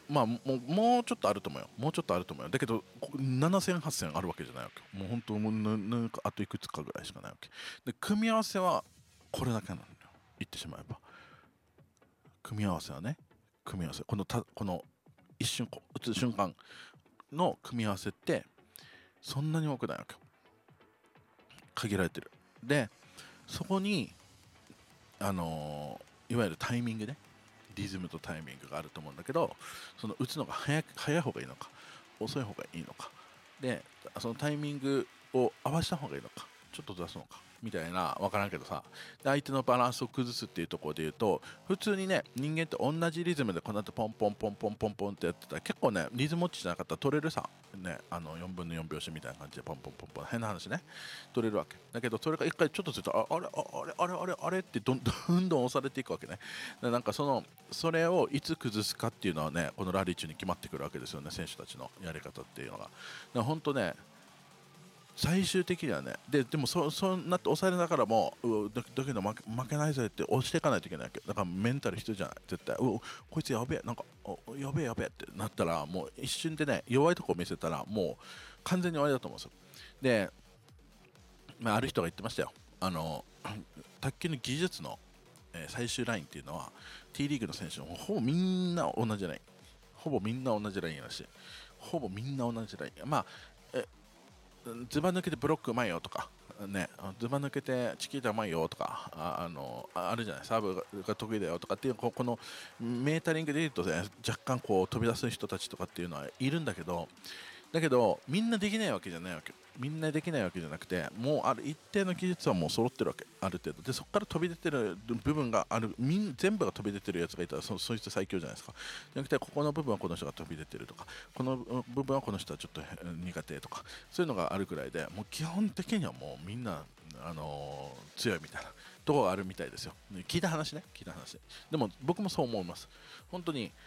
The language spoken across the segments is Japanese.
まあもうちょっとあると思うよ。もうちょっとあると思うよ。だけど7000、8000あるわけじゃないわけよ。もう本当あといくつかぐらいしかないわけで、組み合わせはこれだけなのよ、言ってしまえば。組み合わせはね、組み合わせ、この一瞬打つ瞬間の組み合わせってそんなに多くないわけよ。限られてる。でそこにいわゆるタイミングね、リズムとタイミングがあると思うんだけど、その打つのが早い方がいいのか遅い方がいいのかで、そのタイミングを合わせた方がいいのかちょっと出すのかみたいな、分からんけどさ、で相手のバランスを崩すっていうところで言うと、普通にね、人間って同じリズムでこの後ポンポンポンポンポンポンってやってたら結構ね、リズム落ちじゃなかったら取れるさね、4分の4拍子みたいな感じでポンポンポンポン、変な話ね、取れるわけだけど、それが一回ちょっとするとあれってどんどん押されていくわけね。なんかそれをいつ崩すかっていうのはね、このラリー中に決まってくるわけですよね、選手たちのやり方っていうのが。だから本当ね、最終的にはね、でもそうなって抑えながらも、だけど負けないぜって押していかないといけないわけだから、メンタル必要じゃない、絶対。こいつやべえ、なんかやべえってなったら、もう一瞬でね、弱いところを見せたらもう完全に終わりだと思うんですよ。で、ある人が言ってましたよ。卓球の技術の、最終ラインっていうのは T リーグの選手のほぼみんな同じライン、ほぼみんな同じラインやし、ほぼみんな同じライン。まあずば抜けてブロックうまいよとかね、ずば抜けてチキータうまいよとか、あるじゃない、サーブが得意だよとかっていう、このメータリングで言うとね、若干こう飛び出す人たちとかっていうのはいるんだけど、みんなできないわけじゃないわけ。みんなできないわけじゃなくて、もうある一定の技術はもう揃ってるわけ、ある程度で。そこから飛び出てる部分がある、全部が飛び出てるやつがいたら、そいつ最強じゃないですか。じゃなくて、ここの部分はこの人が飛び出てるとか、この部分はこの人はちょっと苦手とか、そういうのがあるくらいで、もう基本的にはもうみんな、強いみたいなところがあるみたいですよ。聞いた話ね、聞いた話。でも僕もそう思います。本当に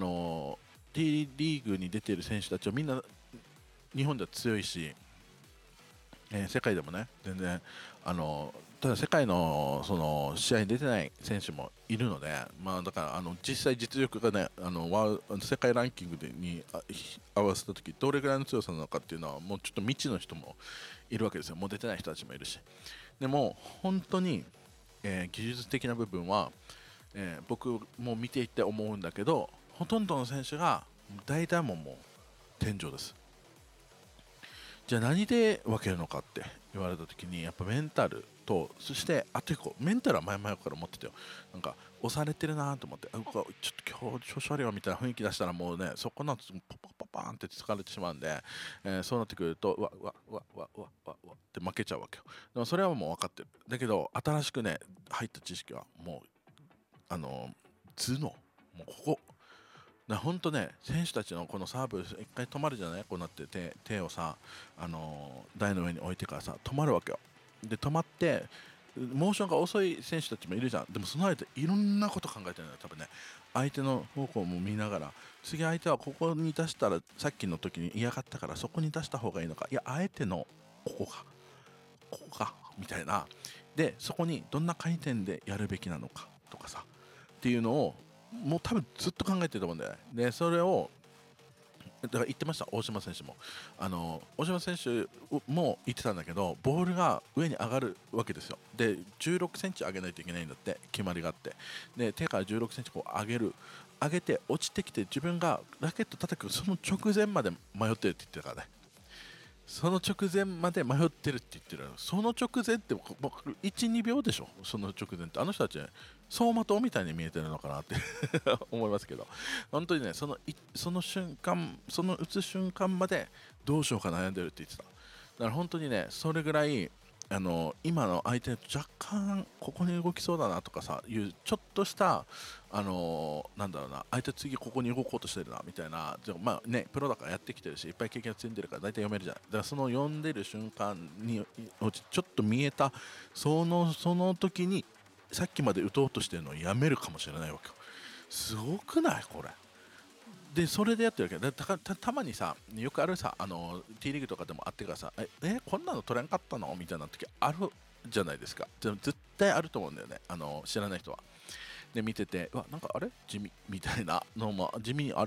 T リーグに出ている選手たちはみんな日本では強いし、世界でもね、全然ただ世界のその試合に出てない選手もいるので、だから実際実力がね、世界ランキングに合わせた時どれぐらいの強さなのかっていうのはもうちょっと未知の人もいるわけですよ。もう出てない人たちもいるし、でも本当に、技術的な部分は、僕も見ていて思うんだけど、ほとんどの選手が大体もう天井です。じゃあ何で分けるのかって言われた時に、やっぱメンタルと、そしてあと1個、メンタルは前々から持ってたよ。なんか押されてるなと思って、ちょっと今日調子悪いわみたいな雰囲気出したら、もうね、そこなんとパーンって疲れてしまうんで、そうなってくるとって負けちゃうわけよ。でもそれはもう分かってる。だけど新しくね入った知識はもう頭脳、もうここ本当ね、選手たちのこのサーブ一回止まるじゃない、こうなって手をさ、台の上に置いてからさ止まるわけよ。で止まってモーションが遅い選手たちもいるじゃん。でもその間いろんなこと考えてるのよ、多分ね。相手の方向も見ながら、次相手はここに出したらさっきの時に嫌がったからそこに出した方がいいのか、いやあえてのここかみたいな。でそこにどんな回転でやるべきなのかとかさっていうのをもう多分ずっと考えてると思うんだよね。でそれをだから言ってました、大島選手も。大島選手も言ってたんだけど、ボールが上に上がるわけですよ。で16センチ上げないといけないんだって、決まりがあって。で手から16センチこう上げて落ちてきて、自分がラケット叩くその直前まで迷ってるって言ってたからね。その直前まで迷ってるって言ってる。その直前って僕1、2秒でしょ。その直前って、あの人たち走馬灯みたいに見えてるのかなって思いますけど、本当にね、その瞬間、その打つ瞬間までどうしようか悩んでるって言ってた。だから本当にね、それぐらい今の相手若干ここに動きそうだなとかさいうちょっとしたなんだろうな、相手次ここに動こうとしてるなみたいな。まあね、プロだからやってきてるし、いっぱい経験が積んでるから大体読めるじゃない。だからその読んでる瞬間にちょっと見えたその時に、さっきまで打とうとしてるのをやめるかもしれないわけよ。すごくないこれ。でそれでやってるわけだから、たまにさ、よくあるさ、T リーグとかでもあってからさ、こんなの取れんかったのみたいな時あるじゃないですか。でも絶対あると思うんだよね、知らない人は。で見てて、なんかあれ地味みたいなのも地味にあ